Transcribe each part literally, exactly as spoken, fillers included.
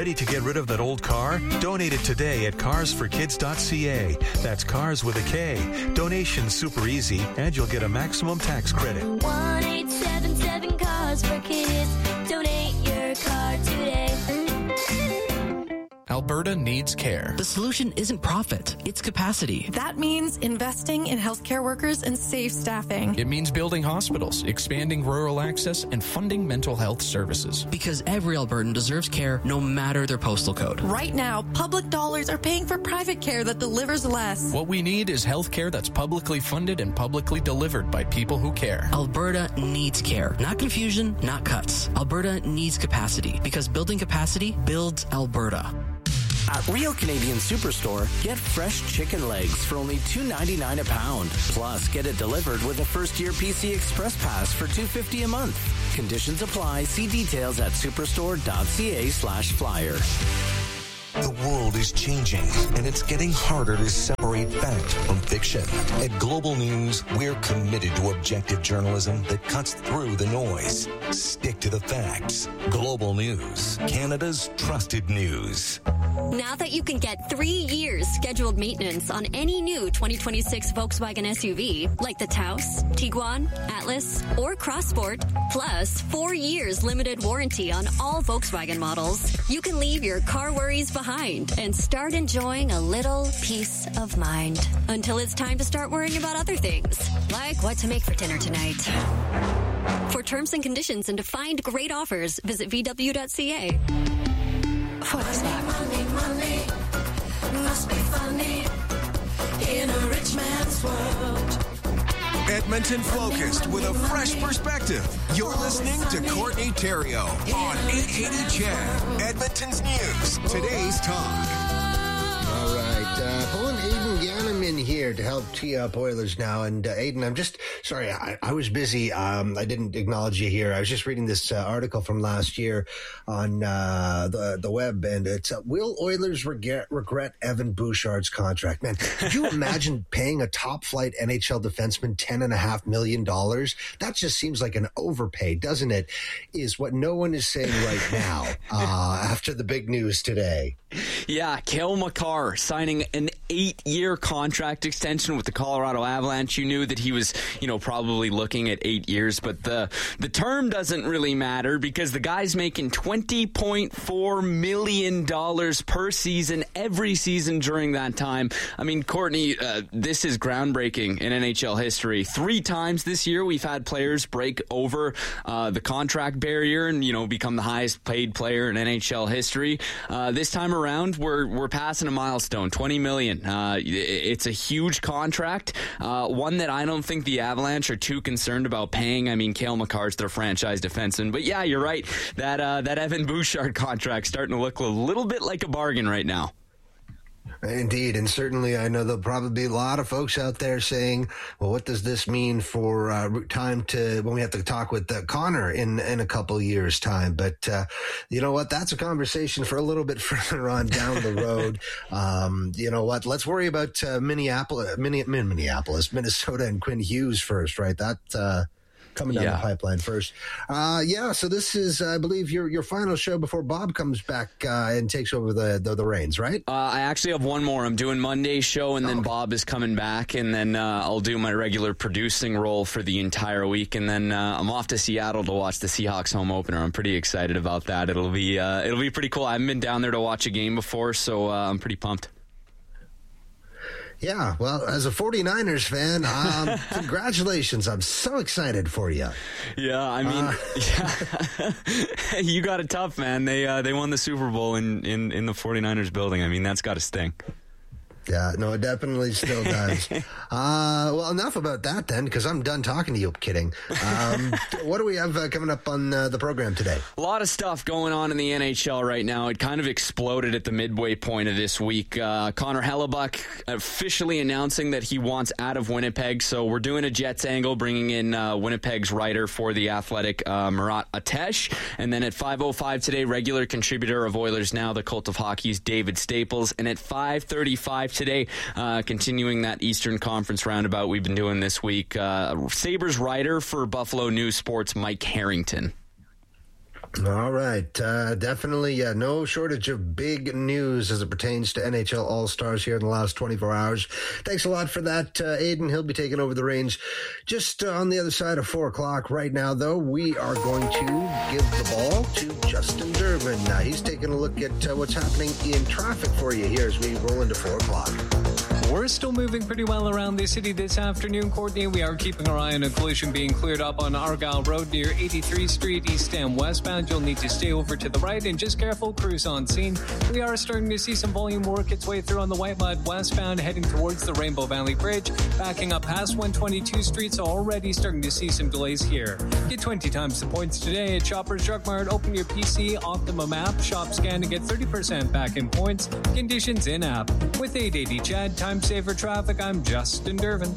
Ready to get rid of that old car? Donate it today at cars for kids dot c a. That's cars with a K. Donation's super easy, and you'll get a maximum tax credit. one eight seven seven cars for kids. Donate your car today. Alberta needs care. The solution isn't profit, it's capacity. That means investing in healthcare workers and safe staffing. It means building hospitals, expanding rural access, and funding mental health services. Because every Albertan deserves care no matter their postal code. Right now, public dollars are paying for private care that delivers less. What we need is health care that's publicly funded and publicly delivered by people who care. Alberta needs care. Not confusion, not cuts. Alberta needs capacity. Because building capacity builds Alberta. At Real Canadian Superstore, get fresh chicken legs for only two ninety-nine a pound. Plus, get it delivered with a first-year P C Express Pass for two fifty a month. Conditions apply. See details at superstore.ca slash flyer. The world is changing, and it's getting harder to separate fact from fiction. At Global News, we're committed to objective journalism that cuts through the noise. Stick to the facts. Global News, Canada's trusted news. Now that you can get three years scheduled maintenance on any new twenty twenty-six Volkswagen S U V, like the Taos, Tiguan, Atlas, or Crossport, plus four years limited warranty on all Volkswagen models, you can leave your car worries behind and start enjoying a little peace of mind until it's time to start worrying about other things, like what to make for dinner tonight. For terms and conditions and to find great offers, visit v w dot c a. Money, money, must be funny in a rich man's world. Edmonton focused with a fresh perspective. You're listening to Courtney Theriault on eight eighty C H E D, Edmonton's News, Today's Talk. All right, uh, pulling Aiden Gannon in here to help tee up Oilers now. And uh, Aiden, I'm just sorry, I, I was busy. Um, I didn't acknowledge you here. I was just reading this uh, article from last year on uh, the the web, and it's uh, will Oilers regret, regret Evan Bouchard's contract? Man, could you imagine paying a top flight N H L defenseman ten and a half million dollars? That just seems like an overpay, doesn't it? Is what no one is saying right now uh, after the big news today. Yeah, Cale Makar signing an eight-year contract extension with the Colorado Avalanche. You knew that he was, you know, probably looking at eight years, but the the term doesn't really matter because the guy's making twenty point four million dollars per season, every season during that time. I mean, Courtney, uh, this is groundbreaking in N H L history. Three times this year we've had players break over uh, the contract barrier and, you know, become the highest paid player in N H L history. Uh, this time around, we're we're passing a milestone, twenty million dollars. Uh, it's a huge contract, uh, one that I don't think the Avalanche are too concerned about paying. I mean, Cale Makar's their franchise defenseman. But yeah, you're right. That, uh, that Evan Bouchard contract starting to look a little bit like a bargain right now. Indeed, and certainly I know there'll probably be a lot of folks out there saying, well, what does this mean for uh, time to when we have to talk with uh, Connor in, in a couple years' time? But uh, you know what? That's a conversation for a little bit further on down the road. um, you know what? Let's worry about uh, Minneapolis, Minneapolis, Minnesota, and Quinn Hughes first, right? That uh, coming down yeah. the pipeline first. Uh, yeah, so this is, I believe, your your final show before Bob comes back uh, and takes over the, the, the reins, right? Uh, I actually have one more. I'm doing Monday's show, and then oh. Bob is coming back, and then uh, I'll do my regular producing role for the entire week, and then uh, I'm off to Seattle to watch the Seahawks home opener. I'm pretty excited about that. It'll be uh, it'll be pretty cool. I haven't been down there to watch a game before, so uh, I'm pretty pumped. Yeah, well, as a 49ers fan, um, congratulations. I'm so excited for you. Yeah, I mean, uh, yeah. You got it tough, man. They uh, they won the Super Bowl in, in, in the 49ers building. I mean, that's got to sting. Yeah, no, it definitely still does. uh, well, enough about that then, because I'm done talking to you. Kidding. Um, what do we have uh, coming up on uh, the program today? A lot of stuff going on in the N H L right now. It kind of exploded at the midway point of this week. Uh, Connor Hellebuck officially announcing that he wants out of Winnipeg. So we're doing a Jets angle, bringing in uh, Winnipeg's writer for The Athletic, uh, Murat Atesh. And then at five oh five today, regular contributor of Oilers Now, the Cult of Hockey's David Staples. And at five thirty-five today, uh, continuing that Eastern Conference roundabout we've been doing this week, uh, Sabres writer for Buffalo News Sports, Mike Harrington. All right. Uh, definitely, yeah, no shortage of big news as it pertains to N H L All-Stars here in the last twenty-four hours. Thanks a lot for that, uh, Aiden. He'll be taking over the reins just uh, on the other side of four o'clock. Right now, though, we are going to give the ball to Justin Durbin. Uh, he's taking a look at uh, what's happening in traffic for you here as we roll into four o'clock. We're still moving pretty well around the city this afternoon, Courtney. We are keeping our eye on a collision being cleared up on Argyle Road near eighty-third Street, east and westbound. You'll need to stay over to the right and just careful, crews on scene. We are starting to see some volume work its way through on the White Mud westbound, heading towards the Rainbow Valley Bridge. Backing up past one twenty-two Street, so already starting to see some delays here. Get twenty times the points today at Shoppers Drug Mart. Open your P C, Optimum app, shop scan to get thirty percent back in points. Conditions in app. With eight eighty Chad, time saver traffic, I'm Justin Durbin.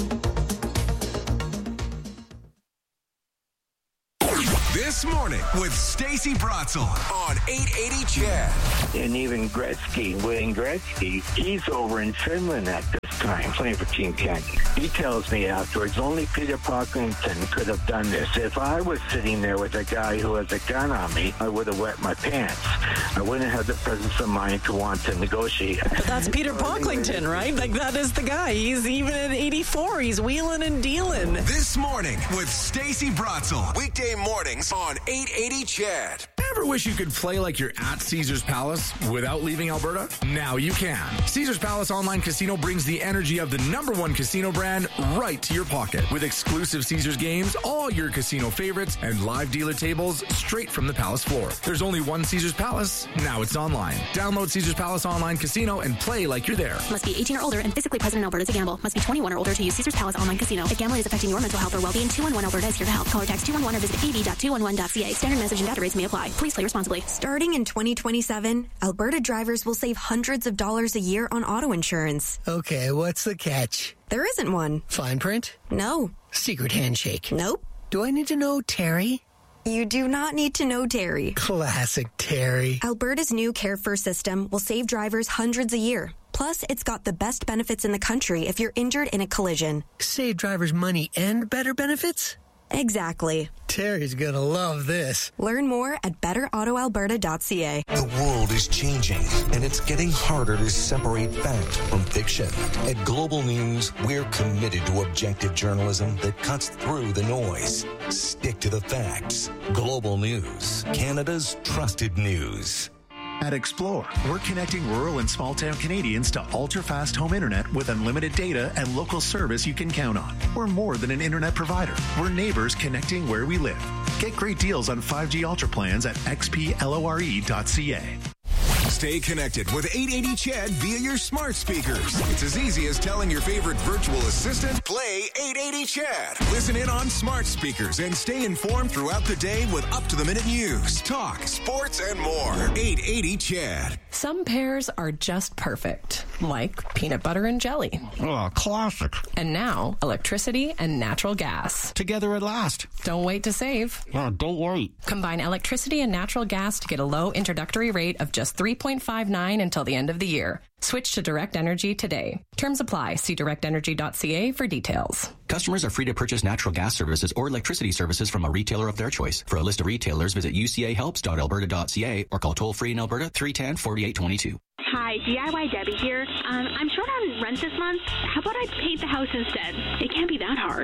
This morning with Stacey Bratzel on eight eighty Chad. And even Gretzky, Wayne Gretzky, he's over in Finland at this time playing for Team Canada. He tells me afterwards, only Peter Pocklington could have done this. If I was sitting there with a guy who has a gun on me, I would have wet my pants. I wouldn't have the presence of mind to want to negotiate. But that's Peter Pocklington, right? Like, that is the guy. He's even at eighty-four. He's wheeling and dealing. This morning with Stacey Bratzel. Weekday mornings on eight eighty Chad. Ever wish you could play like you're at Caesars Palace without leaving Alberta? Now you can. Caesars Palace Online Casino brings the energy of the number one casino brand right to your pocket. With exclusive Caesars games, all your casino favorites, and live dealer tables straight from the Palace floor. There's only one Caesars Palace. Now it's online. Download Caesars Palace Online Casino and play like you're there. Must be eighteen or older and physically present in Alberta to gamble. Must be twenty-one or older to use Caesars Palace Online Casino. If gambling is affecting your mental health or well-being, two one one Alberta is here to help. Call or text two one one or visit a b dot two one one dot c a. Standard message and data rates may apply. Please play responsibly. Starting in twenty twenty-seven, Alberta drivers will save hundreds of dollars a year on auto insurance. Okay, what's the catch? There isn't one. Fine print? No. Secret handshake? Nope. Do I need to know Terry? You do not need to know Terry. Classic Terry. Alberta's new Care First system will save drivers hundreds a year. Plus, it's got the best benefits in the country if you're injured in a collision. Save drivers money and better benefits? Exactly. Terry's gonna love this. Learn more at better auto alberta dot c a. The world is changing, and it's getting harder to separate fact from fiction. At Global News, we're committed to objective journalism that cuts through the noise. Stick to the facts. Global News, Canada's trusted news. At Explore, we're connecting rural and small-town Canadians to ultra-fast home internet with unlimited data and local service you can count on. We're more than an internet provider. We're neighbors connecting where we live. Get great deals on five G Ultra plans at x p lore dot c a. Stay connected with eight eighty Chad via your smart speakers. It's as easy as telling your favorite virtual assistant, play eight eighty Chad. Listen in on smart speakers and stay informed throughout the day with up-to-the-minute news, talk, sports, and more. eight eighty Chad. Some pairs are just perfect, like peanut butter and jelly. Oh, classic. And now, electricity and natural gas. Together at last. Don't wait to save. Oh, don't wait. Combine electricity and natural gas to get a low introductory rate of just three point five nine until the end of the year. Switch to Direct Energy today. Terms apply. See direct energy dot c a for details. Customers are free to purchase natural gas services or electricity services from a retailer of their choice. For a list of retailers, visit u c a helps dot alberta dot c a or call toll-free in Alberta three one zero, four eight two two. Hi, D I Y Debbie here. Um, I'm short on rent this month. How about I paint the house instead? It can't be that hard.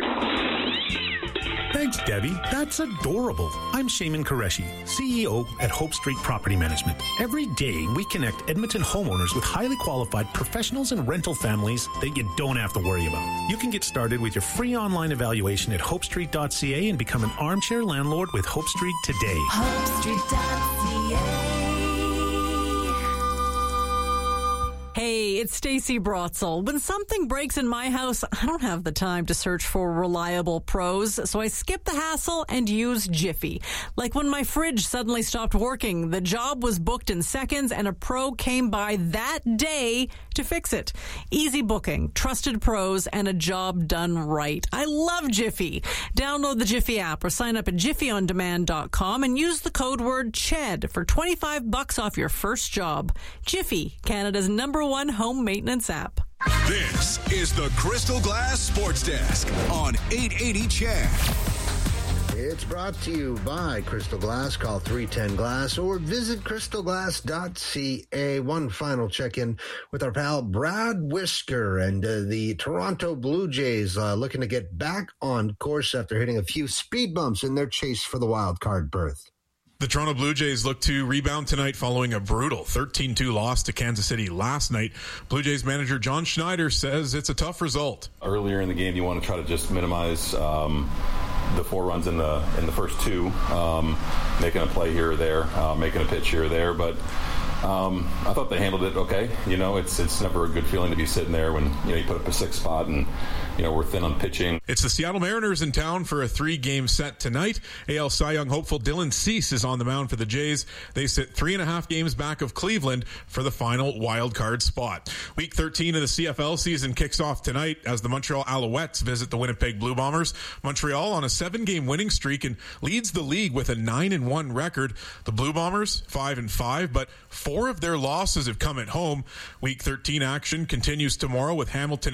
Thanks, Debbie. That's adorable. I'm Shaman Qureshi, C E O at Hope Street Property Management. Every day, we connect Edmonton homeowners with highly qualified professionals and rental families that you don't have to worry about. You can get started with your free online evaluation at hope street dot c a and become an armchair landlord with Hope Street today. hope street dot c a. Hey, it's Stacey Bratzel. When something breaks in my house, I don't have the time to search for reliable pros, so I skip the hassle and use Jiffy. Like when my fridge suddenly stopped working, the job was booked in seconds and a pro came by that day to fix it. Easy booking, trusted pros, and a job done right. I love Jiffy. Download the Jiffy app or sign up at jiffy on demand dot com and use the code word CHED for twenty-five bucks off your first job. Jiffy, Canada's number one home maintenance app. This is the Crystal Glass Sports Desk on eight eighty Chad. It's brought to you by Crystal Glass. Call three ten glass or visit crystal glass dot c a. One final check-in with our pal Brad Whisker and uh, the Toronto Blue Jays uh, looking to get back on course after hitting a few speed bumps in their chase for the wild card berth. The Toronto Blue Jays look to rebound tonight following a brutal thirteen two loss to Kansas City last night. Blue Jays manager John Schneider says it's a tough result. Earlier in the game, you want to try to just minimize um, the four runs in the in the first two, um, making a play here or there, uh, making a pitch here or there. But um, I thought they handled it okay. You know, it's it's never a good feeling to be sitting there when you know you put up a six spot and you know we're thin on pitching. It's the Seattle Mariners in town for a three-game set tonight. A L Cy Young hopeful Dylan Cease is on the mound for the Jays. They sit three and a half games back of Cleveland for the final wild card spot. Week thirteen of the C F L season kicks off tonight as the Montreal Alouettes visit the Winnipeg Blue Bombers. Montreal on a seven-game winning streak and leads the league with a nine and one record. The Blue Bombers five and five, but four of their losses have come at home. Week thirteen action continues tomorrow with Hamilton